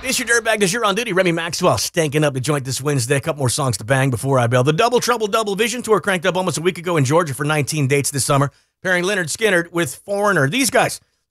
It's your dirtbag because you're on duty. Remy Maxwell stanking up the joint this Wednesday. A couple more songs to bang before I bail. The Double Trouble Double Vision Tour cranked up almost a week ago in Georgia for 19 dates this summer, pairing Leonard Skinner with Foreigner. These guys